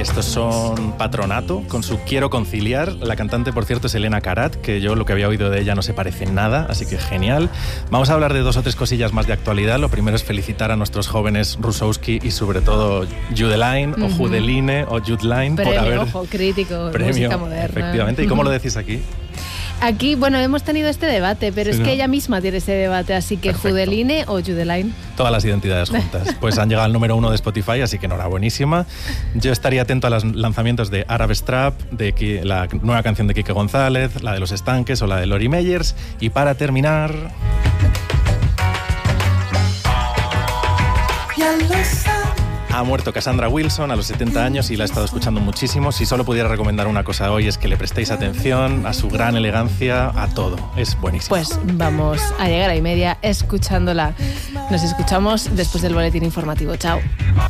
Estos son Patronato, con su Quiero Conciliar. La cantante, por cierto, es Elena Karat, que yo lo que había oído de ella no se parece en nada, así que genial. Vamos a hablar de 2 o 3 cosillas más de actualidad. Lo primero es felicitar a nuestros jóvenes Rusowski y sobre todo Judeline, o Judeline, o Judeline, por haber... Ojo, crítico, premio, música moderna. Efectivamente. ¿Y cómo lo decís aquí? Aquí, bueno, hemos tenido este debate, pero Sí, es ¿no? que ella misma tiene ese debate, así que Perfecto. Judeline o Judeline. Todas las identidades juntas. Pues han llegado al número 1 de Spotify, así que enhorabuenísima. Yo estaría atento a los lanzamientos de Arab Strap, de la nueva canción de Quique González, la de Los Estanques o la de Lori Meyers. Y para terminar... Ha muerto Cassandra Wilson a los 70 años y la he estado escuchando muchísimo. Si solo pudiera recomendar una cosa hoy es que le prestéis atención a su gran elegancia, a todo. Es buenísimo. Pues vamos a llegar a 1:30 escuchándola. Nos escuchamos después del boletín informativo. Chao.